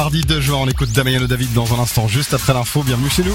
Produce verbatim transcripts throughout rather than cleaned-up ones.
mardi deux juin, on écoute Damien David dans un instant, juste après l'info. Bienvenue chez nous.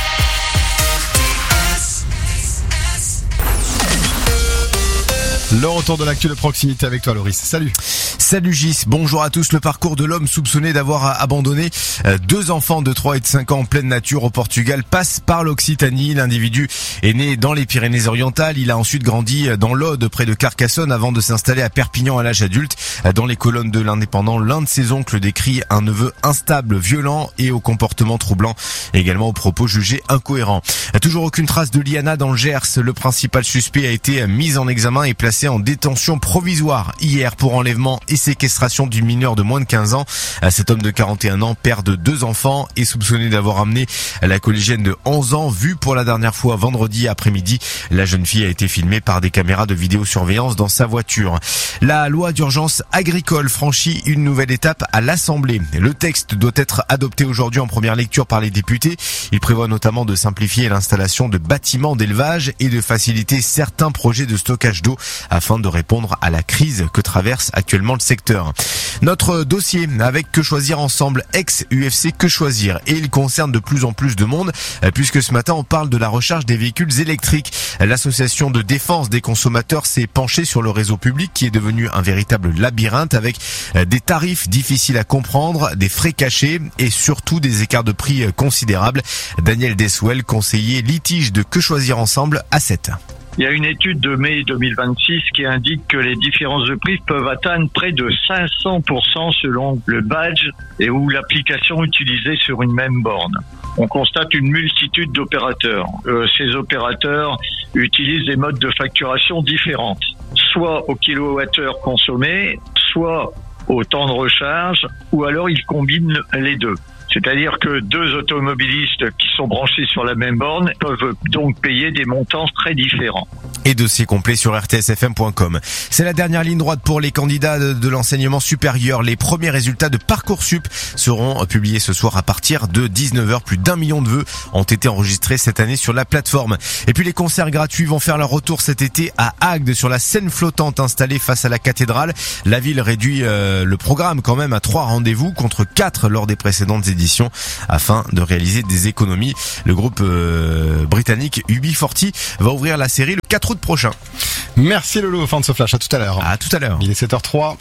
Le retour de l'actu de proximité avec toi, Loris. Salut. Salut Gis, bonjour à tous. Le parcours de l'homme soupçonné d'avoir abandonné deux enfants de trois et de cinq ans en pleine nature au Portugal passe par l'Occitanie. L'individu est né dans les Pyrénées-Orientales. Il a ensuite grandi dans l'Aude près de Carcassonne avant de s'installer à Perpignan à l'âge adulte. Dans les colonnes de l'Indépendant, l'un de ses oncles décrit un neveu instable, violent et au comportement troublant, également aux propos jugés incohérents. Toujours aucune trace de Liana dans le Gers. Le principal suspect a été mis en examen et placé en détention provisoire hier pour enlèvement et séquestration d'une mineure de moins de quinze ans. Cet homme de quarante et un ans, père de deux enfants, est soupçonné d'avoir amené la collégienne de onze ans, vue pour la dernière fois vendredi après-midi. La jeune fille a été filmée par des caméras de vidéosurveillance dans sa voiture. La loi d'urgence agricole franchit une nouvelle étape à l'Assemblée. Le texte doit être adopté aujourd'hui en première lecture par les députés. Il prévoit notamment de simplifier l'installation de bâtiments d'élevage et de faciliter certains projets de stockage d'eau afin de répondre à la crise que traverse actuellement le secteur. Notre dossier avec Que Choisir Ensemble, ex-U F C Que Choisir, et il concerne de plus en plus de monde puisque ce matin on parle de la recharge des véhicules électriques. L'association de défense des consommateurs s'est penchée sur le réseau public qui est devenu un véritable labyrinthe avec des tarifs difficiles à comprendre, des frais cachés et surtout des écarts de prix considérables. Daniel Deswell, conseiller litige de Que Choisir Ensemble à sept. Il y a une étude de mai deux mille vingt-six qui indique que les différences de prix peuvent atteindre près de cinq cents pour cent selon le badge et ou l'application utilisée sur une même borne. On constate une multitude d'opérateurs. Euh, ces opérateurs utilisent des modes de facturation différentes, soit au kilowattheure consommé, soit au temps de recharge, ou alors ils combinent les deux. C'est-à-dire que deux automobilistes qui sont branchés sur la même borne peuvent donc payer des montants très différents. Et dossier complet sur r t s f m point com. C'est la dernière ligne droite pour les candidats de, de l'enseignement supérieur. Les premiers résultats de Parcoursup seront publiés ce soir à partir de dix-neuf heures. Plus d'un million de vœux ont été enregistrés cette année sur la plateforme. Et puis les concerts gratuits vont faire leur retour cet été à Agde sur la scène flottante installée face à la cathédrale. La ville réduit euh, le programme quand même à trois rendez-vous contre quatre lors des précédentes éditions afin de réaliser des économies. Le groupe euh, britannique U B quarante va ouvrir la série le quatre août prochain. Merci Lolo, fin de ce flash, à tout à l'heure. À tout à l'heure. Il est sept heures trois.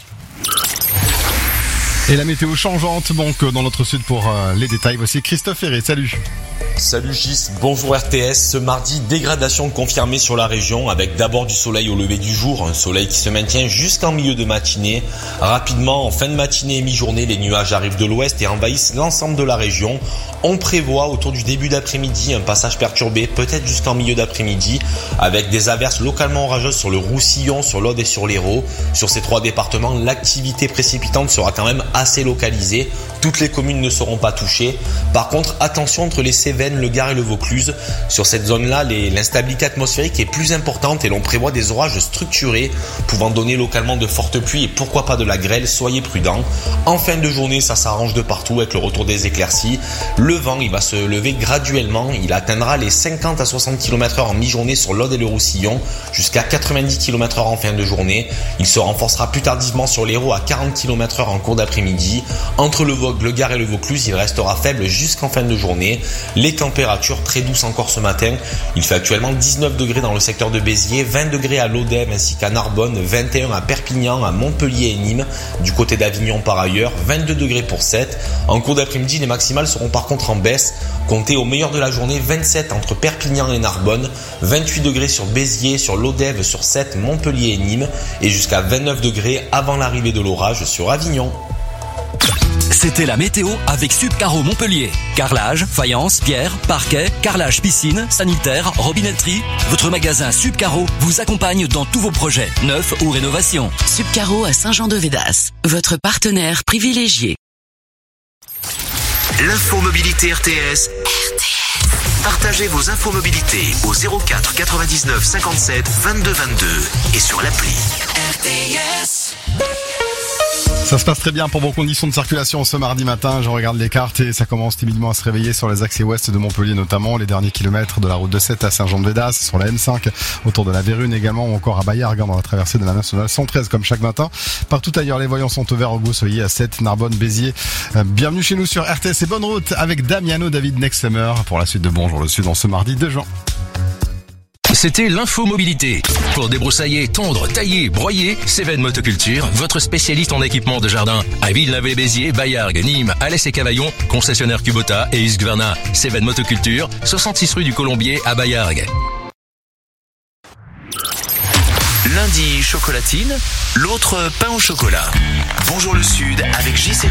Et la météo changeante, donc dans notre sud pour euh, les détails. Voici Christophe Ferré, salut. Salut Gis, bonjour R T S. Ce mardi, dégradation confirmée sur la région avec d'abord du soleil au lever du jour, un soleil qui se maintient jusqu'en milieu de matinée. Rapidement, en fin de matinée et mi-journée, les nuages arrivent de l'ouest et envahissent l'ensemble de la région. On prévoit autour du début d'après-midi un passage perturbé, peut-être jusqu'en milieu d'après-midi, avec des averses localement orageuses sur le Roussillon, sur l'Aude et sur l'Hérault. Sur ces trois départements, l'activité précipitante sera quand même assez localisée. Toutes les communes ne seront pas touchées. Par contre, attention entre les Cévennes, le Gard et le Vaucluse. Sur cette zone-là, les, l'instabilité atmosphérique est plus importante et l'on prévoit des orages structurés pouvant donner localement de fortes pluies et pourquoi pas de la grêle. Soyez prudents. En fin de journée, ça s'arrange de partout avec le retour des éclaircies. Le vent, il va se lever graduellement. Il atteindra les cinquante à soixante kilomètres heure en mi-journée sur l'Aude et le Roussillon, jusqu'à quatre-vingt-dix kilomètres heure en fin de journée. Il se renforcera plus tardivement sur l'Hérault à quarante kilomètres heure en cours d'après-midi. Entre le Vogue, le Gard et le Vaucluse, il restera faible jusqu'en fin de journée. Les températures très douces encore ce matin. Il fait actuellement dix-neuf degrés dans le secteur de Béziers, vingt degrés à Lodève ainsi qu'à Narbonne, vingt et un à Perpignan, à Montpellier et Nîmes. Du côté d'Avignon par ailleurs, vingt-deux degrés pour Sète. En cours d'après-midi, les maximales seront par contre en baisse. Comptez au meilleur de la journée vingt-sept entre Perpignan et Narbonne, vingt-huit degrés sur Béziers, sur Lodève, sur Sète, Montpellier et Nîmes et jusqu'à vingt-neuf degrés avant l'arrivée de l'orage sur Avignon. C'était la météo avec Subcaro Montpellier. Carrelage, faïence, pierre, parquet, carrelage piscine, sanitaire, robinetterie. Votre magasin Subcaro vous accompagne dans tous vos projets, neufs ou rénovations. Subcaro à Saint-Jean-de-Védas, votre partenaire privilégié. L'infomobilité R T S. R T S. Partagez vos infomobilités au zéro quatre quatre-vingt-dix-neuf cinquante-sept vingt-deux vingt-deux et sur l'appli. R T S. Ça se passe très bien pour vos conditions de circulation ce mardi matin. Je regarde les cartes et ça commence timidement à se réveiller sur les accès ouest de Montpellier, notamment les derniers kilomètres de la route de Sète à Saint-Jean-de-Védas, sur la M cinq autour de la Vérune également, ou encore à Bayargues dans la traversée de la nationale cent treize comme chaque matin. Partout ailleurs, les voyants sont au vert au Goussoyer, à Sète, Narbonne, Béziers. Bienvenue chez nous sur R T S et bonne route avec Damiano David Nexemer pour la suite de Bonjour le Sud en ce mardi deux juin. C'était l'info mobilité. Pour débroussailler, tondre, tailler, broyer, Cévennes Motoculture, votre spécialiste en équipement de jardin. À Villeneuve-les-Béziers, Bayargues, Nîmes, Alès et Cavaillon, concessionnaire Kubota et Husqvarna. Cévennes Motoculture, soixante-six rue du Colombier à Bayargues. Lundi chocolatine, l'autre pain au chocolat. Bonjour le Sud avec J C.